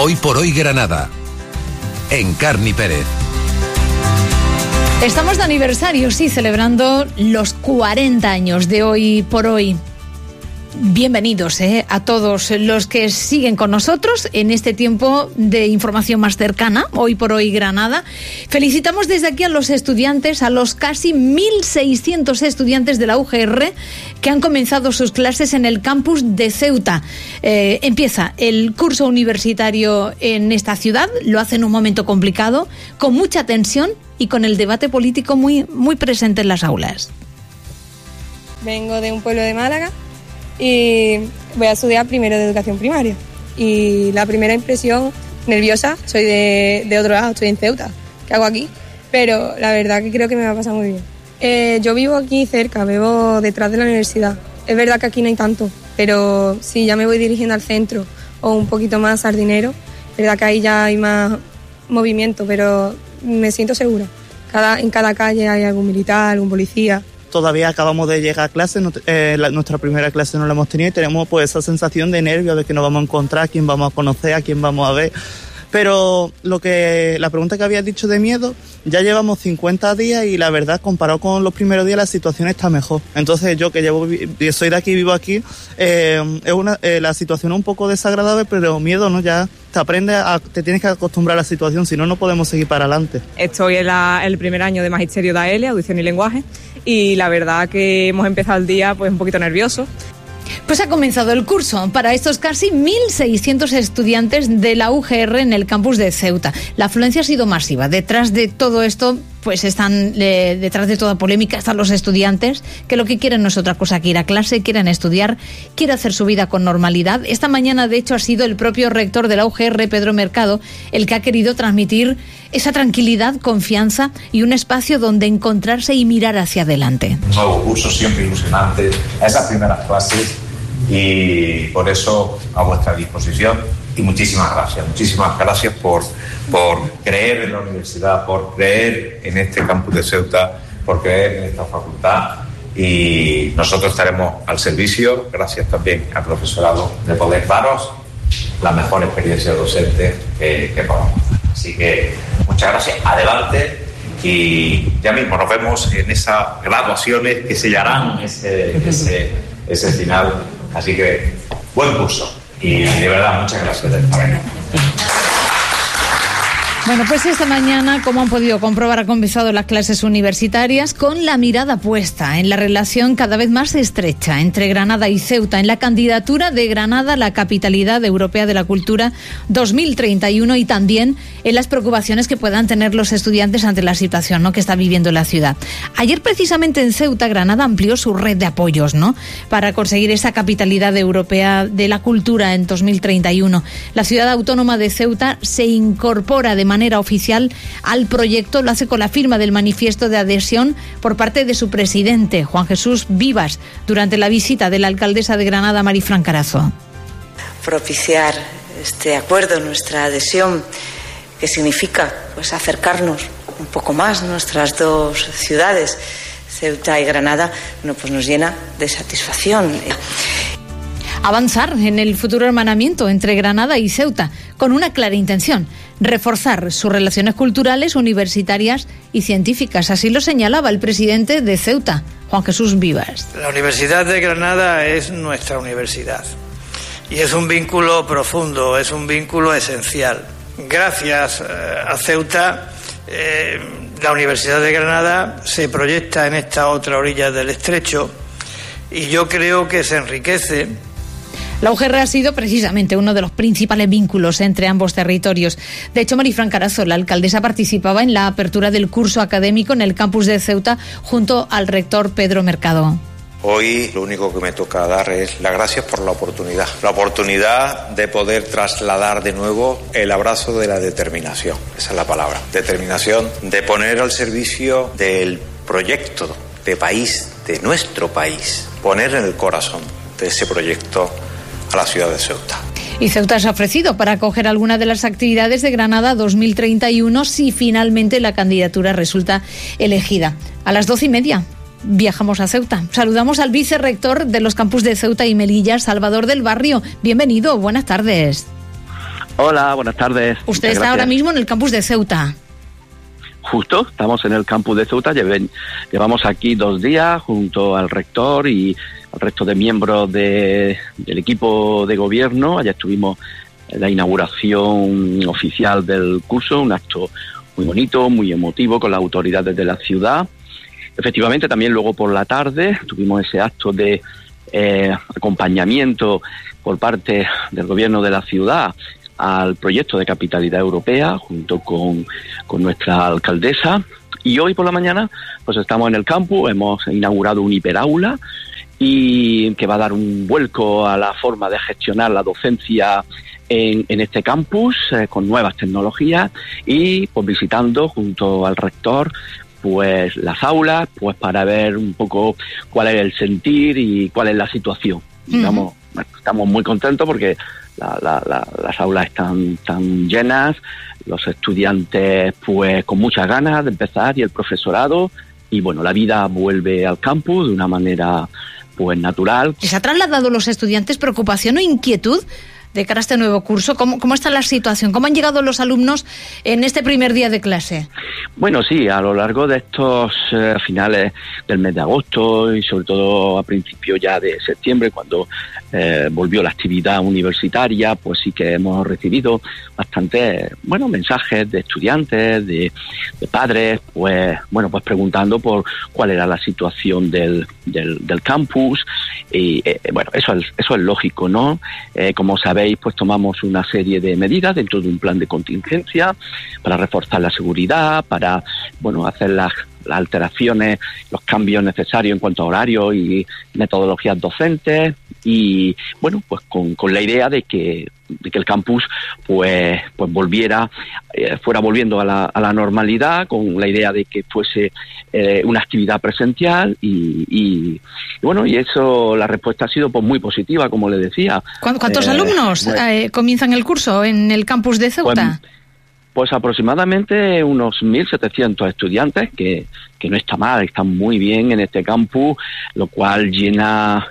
Hoy por hoy Granada. Encarni Pérez. Estamos de aniversario, sí, celebrando los 40 años de Hoy por Hoy. Bienvenidos a todos los que siguen con nosotros en este tiempo de información más cercana, Hoy por Hoy Granada. Felicitamos desde aquí a los estudiantes, a los casi 1.600 estudiantes de la UGR que han comenzado sus clases en el campus de Ceuta. Empieza el curso universitario en esta ciudad, lo hace en un momento complicado, con mucha tensión y con el debate político muy presente en las aulas. Vengo de un pueblo de Málaga y voy a estudiar primero de educación primaria. Y la primera impresión, nerviosa, soy de otro lado, estoy en Ceuta, ¿qué hago aquí? Pero la verdad que creo que me va a pasar muy bien. Yo vivo aquí cerca, vivo detrás de la universidad. Es verdad que aquí no hay tanto, pero si ya me voy dirigiendo al centro o un poquito más Sardinero, es verdad que ahí ya hay más movimiento, pero me siento segura. En cada calle hay algún militar, algún policía. Todavía acabamos de llegar a clase, nuestra primera clase no la hemos tenido y tenemos pues esa sensación de nervios de que nos vamos a encontrar, a quién vamos a conocer, a quién vamos a ver. Pero la pregunta que habías dicho de miedo, ya llevamos 50 días y la verdad, comparado con los primeros días, la situación está mejor. Entonces yo que soy de aquí, vivo aquí, la situación es un poco desagradable, pero miedo no, ya te tienes que acostumbrar a la situación, si no, no podemos seguir para adelante. Estoy en el primer año de Magisterio de AL, Audición y Lenguaje, y la verdad que hemos empezado el día pues un poquito nerviosos. Pues ha comenzado el curso para estos casi 1.600 estudiantes de la UGR en el campus de Ceuta. La afluencia ha sido masiva. Detrás de todo esto, pues detrás de toda polémica están los estudiantes que lo que quieren no es otra cosa que ir a clase, quieren estudiar, quieren hacer su vida con normalidad. Esta mañana, de hecho, ha sido el propio rector de la UGR, Pedro Mercado, el que ha querido transmitir esa tranquilidad, confianza y un espacio donde encontrarse y mirar hacia adelante. Un nuevo curso, siempre ilusionante, a esas primeras clases, y por eso a vuestra disposición. Y muchísimas gracias por creer en la universidad, por creer en este campus de Ceuta, por creer en esta facultad, y nosotros estaremos al servicio, gracias también al profesorado, de poder daros la mejor experiencia docente que podamos. Así que muchas gracias, adelante, y ya mismo nos vemos en esas graduaciones que sellarán ese final. Así que buen curso y de verdad muchas gracias por estar aquí. Bueno, pues esta mañana, como han podido comprobar, ha comenzado las clases universitarias con la mirada puesta en la relación cada vez más estrecha entre Granada y Ceuta, en la candidatura de Granada a la Capitalidad Europea de la Cultura 2031 y también en las preocupaciones que puedan tener los estudiantes ante la situación, ¿no?, que está viviendo la ciudad. Ayer, precisamente en Ceuta, Granada amplió su red de apoyos, ¿no?, para conseguir esa Capitalidad Europea de la Cultura en 2031. La ciudad autónoma de Ceuta se incorpora de manera oficial al proyecto, lo hace con la firma del manifiesto de adhesión por parte de su presidente, Juan Jesús Vivas, durante la visita de la alcaldesa de Granada, Marifran Carazo. Propiciar este acuerdo, nuestra adhesión, que significa pues acercarnos un poco más nuestras dos ciudades, Ceuta y Granada, pues nos llena de satisfacción. Avanzar en el futuro hermanamiento entre Granada y Ceuta, con una clara intención: reforzar sus relaciones culturales, universitarias y científicas. Así lo señalaba el presidente de Ceuta, Juan Jesús Vivas. La Universidad de Granada es nuestra universidad y es un vínculo profundo, es un vínculo esencial. Gracias a Ceuta, la Universidad de Granada se proyecta en esta otra orilla del estrecho y yo creo que se enriquece. La UGR ha sido precisamente uno de los principales vínculos entre ambos territorios. De hecho, Marifran Carazo, la alcaldesa, participaba en la apertura del curso académico en el campus de Ceuta junto al rector Pedro Mercado. Hoy lo único que me toca dar es las gracias por la oportunidad de poder trasladar de nuevo el abrazo de la determinación. Esa es la palabra, determinación, de poner al servicio del proyecto de país, de nuestro país, poner en el corazón de ese proyecto a la ciudad de Ceuta. Y Ceuta se ha ofrecido para acoger alguna de las actividades de Granada 2031 si finalmente la candidatura resulta elegida. A las 12:30 viajamos a Ceuta. Saludamos al vicerrector de los campus de Ceuta y Melilla, Salvador del Barrio. Bienvenido, buenas tardes. Hola, buenas tardes. Usted está ahora mismo en el campus de Ceuta. Justo, estamos en el campus de Ceuta, llevamos aquí 2 días junto al rector y al resto de miembros del equipo de gobierno. Allá estuvimos en la inauguración oficial del curso, un acto muy bonito, muy emotivo con las autoridades de la ciudad. Efectivamente, también luego por la tarde tuvimos ese acto de acompañamiento por parte del gobierno de la ciudad al proyecto de capitalidad europea junto con nuestra alcaldesa, y hoy por la mañana pues estamos en el campus, hemos inaugurado un hiperaula y que va a dar un vuelco a la forma de gestionar la docencia en este campus con nuevas tecnologías, y pues visitando junto al rector pues las aulas, pues para ver un poco cuál es el sentir y cuál es la situación. Digamos, estamos muy contentos porque las aulas están llenas, los estudiantes pues con muchas ganas de empezar, y el profesorado, y bueno, la vida vuelve al campus de una manera pues natural. ¿Se ha trasladado a los estudiantes preocupación o inquietud de cara a este nuevo curso? ¿Cómo está la situación? ¿Cómo han llegado los alumnos en este primer día de clase? Bueno, sí, a lo largo de estos finales del mes de agosto y sobre todo a principios ya de septiembre, cuando volvió la actividad universitaria, pues sí que hemos recibido bastantes mensajes de estudiantes, de padres, pues preguntando por cuál era la situación del campus, y eso es lógico, ¿no? Como sabéis, pues tomamos una serie de medidas dentro de un plan de contingencia para reforzar la seguridad, para hacer las alteraciones, los cambios necesarios en cuanto a horarios y metodologías docentes, y pues con la idea de que el campus pues volviera, fuera volviendo a la normalidad, con la idea de que fuese una actividad presencial, y eso, la respuesta ha sido pues muy positiva, como le decía. ¿Cuántos alumnos comienzan el curso en el campus de Ceuta? Pues aproximadamente unos 1.700 estudiantes, que no está mal, están muy bien en este campus, lo cual llena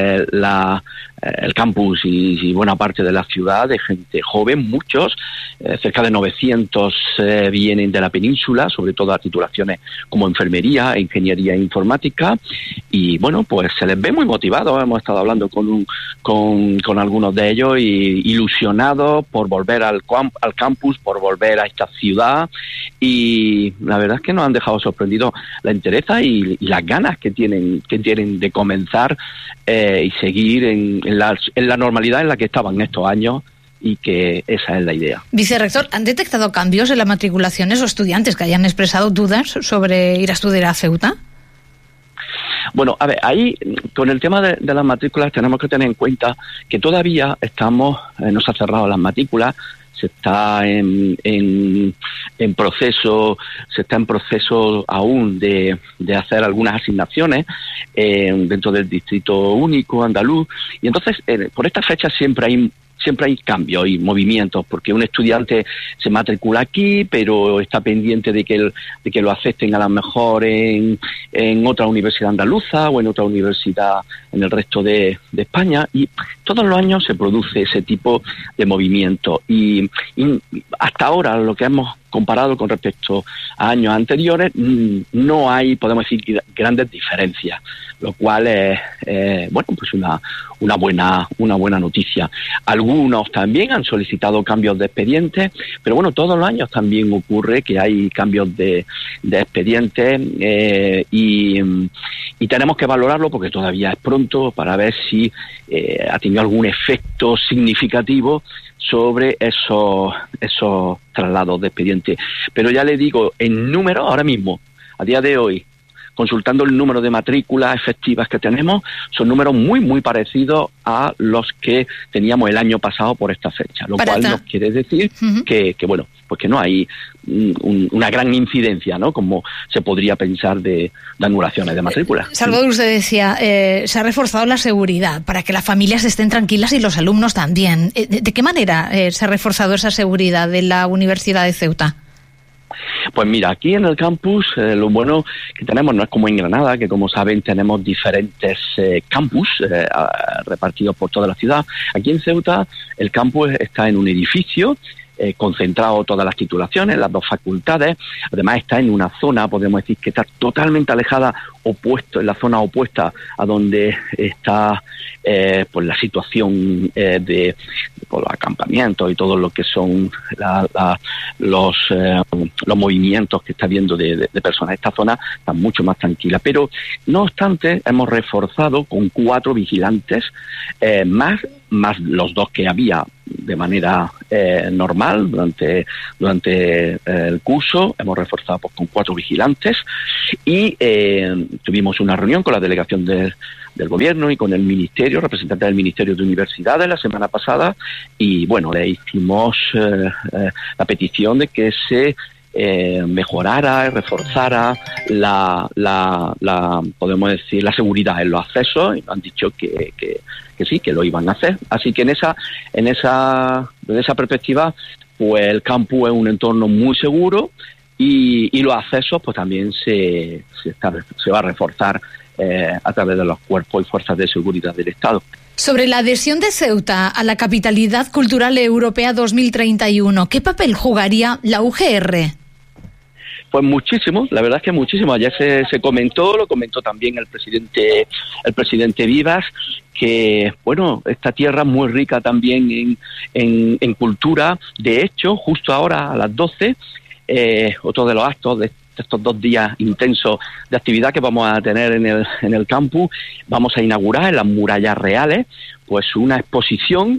el campus y buena parte de la ciudad de gente joven, muchos, cerca de 900 vienen de la península, sobre todo a titulaciones como enfermería e ingeniería informática, y pues se les ve muy motivados. Hemos estado hablando con algunos de ellos y ilusionados por volver al campus, por volver a esta ciudad, y la verdad es que nos han dejado sorprendidos la entereza y las ganas que tienen de comenzar y seguir en la normalidad en la que estaban estos años, y que esa es la idea. Vicerrector, ¿han detectado cambios en las matriculaciones o estudiantes que hayan expresado dudas sobre ir a estudiar a Ceuta? Bueno, a ver, ahí con el tema de las matrículas tenemos que tener en cuenta que todavía no se han cerrado las matrículas, se está en proceso aún de hacer algunas asignaciones dentro del distrito único andaluz, y entonces por esta fecha siempre hay cambios y movimientos, porque un estudiante se matricula aquí, pero está pendiente de que lo acepten a lo mejor en otra universidad andaluza o en otra universidad en el resto de España, y todos los años se produce ese tipo de movimiento, y hasta ahora lo que hemos comparado con respecto a años anteriores, no hay, podemos decir, grandes diferencias, lo cual es pues una buena noticia. Algunos también han solicitado cambios de expedientes, pero todos los años también ocurre que hay cambios de expedientes, y tenemos que valorarlo porque todavía es pronto para ver si ha tenido algún efecto significativo sobre esos traslados de expediente. Pero ya le digo, en número, ahora mismo, a día de hoy, consultando el número de matrículas efectivas que tenemos, son números muy, muy parecidos a los que teníamos el año pasado por esta fecha, lo cual nos quiere decir que pues que no hay una gran incidencia, ¿no?, como se podría pensar de anulaciones de matrículas. Salvador, usted decía, se ha reforzado la seguridad para que las familias estén tranquilas y los alumnos también. ¿De qué manera se ha reforzado esa seguridad de la Universidad de Ceuta? Pues mira, aquí en el campus lo bueno que tenemos no es como en Granada, que como saben tenemos diferentes campus repartidos por toda la ciudad. Aquí en Ceuta el campus está en un edificio concentrado todas las titulaciones, las 2 facultades. Además está en una zona, podemos decir, que está totalmente alejada, en la zona opuesta a donde está pues la situación de los acampamientos y todo lo que son los movimientos que está habiendo de personas. Esta zona está mucho más tranquila, pero no obstante hemos reforzado con 4 vigilantes más los 2 que había de manera normal durante el curso. Hemos reforzado pues, con 4 vigilantes y tuvimos una reunión con la delegación del gobierno y con el ministerio, representantes del Ministerio de Universidades la semana pasada, y bueno, le hicimos la petición de que se mejorara y reforzara podemos decir, la seguridad en los accesos, y han dicho que sí, que lo iban a hacer. Así que desde esa perspectiva, pues el campus es un entorno muy seguro y los accesos pues también se va a reforzar a través de los cuerpos y fuerzas de seguridad del Estado. Sobre la adhesión de Ceuta a la Capitalidad Cultural Europea 2031, ¿qué papel jugaría la UGR? Pues muchísimo, la verdad es que muchísimo. Ayer se comentó, lo comentó también el presidente Vivas, que bueno, esta tierra es muy rica también en cultura. De hecho, justo ahora a las 12, otro de los actos de estos 2 días intensos de actividad que vamos a tener en el campus, vamos a inaugurar en las murallas reales pues una exposición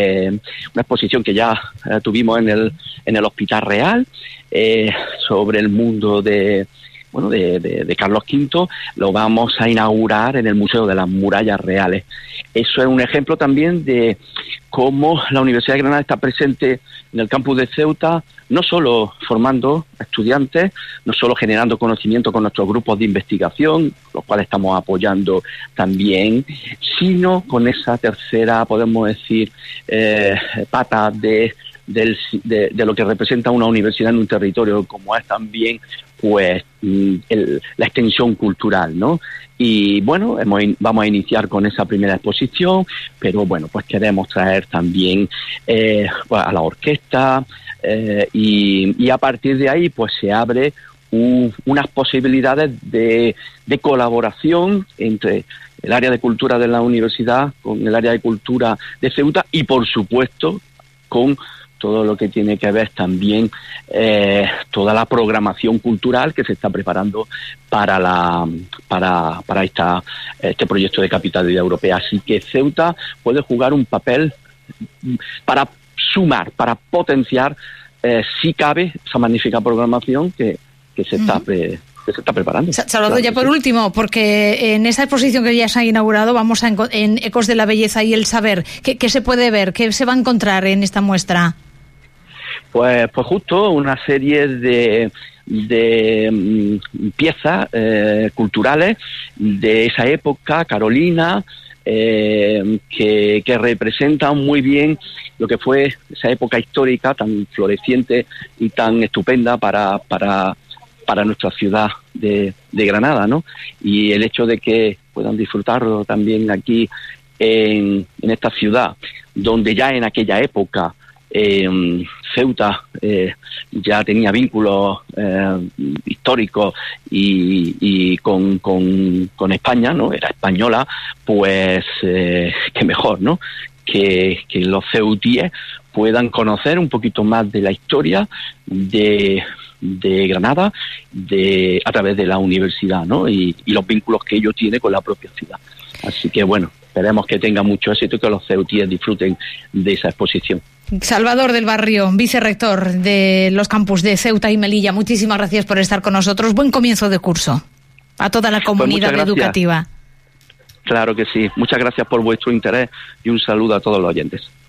que ya tuvimos en el Hospital Real, sobre el mundo de Carlos V. Lo vamos a inaugurar en el Museo de las Murallas Reales. Eso es un ejemplo también de cómo la Universidad de Granada está presente en el campus de Ceuta, no solo formando estudiantes, no solo generando conocimiento con nuestros grupos de investigación, los cuales estamos apoyando también, sino con esa tercera, podemos decir, pata de lo que representa una universidad en un territorio, como es también pues la extensión cultural, ¿no? Y bueno, vamos a iniciar con esa primera exposición, pero bueno, pues queremos traer también a la orquesta, y a partir de ahí pues se abre unas posibilidades de colaboración entre el área de cultura de la universidad con el área de cultura de Ceuta y por supuesto con todo lo que tiene que ver también toda la programación cultural que se está preparando para este proyecto de Capitalidad Europea. Así que Ceuta puede jugar un papel para sumar, para potenciar, si cabe, esa magnífica programación que se está preparando. Salvador, claro, ya por sí. último, porque en esa exposición que ya se ha inaugurado vamos en Ecos de la Belleza y el Saber. ¿Qué se puede ver? ¿Qué se va a encontrar en esta muestra? Pues justo una serie de piezas culturales de esa época carolina, que representan muy bien lo que fue esa época histórica tan floreciente y tan estupenda para nuestra ciudad de Granada, ¿no? Y el hecho de que puedan disfrutarlo también aquí en esta ciudad, donde ya en aquella época Ceuta ya tenía vínculos históricos y con España, ¿no? Era española, pues qué mejor, ¿no? Que los ceutíes puedan conocer un poquito más de la historia de Granada a través de la universidad, ¿no? Y los vínculos que ello tiene con la propia ciudad. Así que bueno, esperemos que tenga mucho éxito y que los ceutíes disfruten de esa exposición. Salvador del Barrio, vicerrector de los campus de Ceuta y Melilla, muchísimas gracias por estar con nosotros. Buen comienzo de curso a toda la comunidad educativa. Claro que sí. Muchas gracias por vuestro interés y un saludo a todos los oyentes.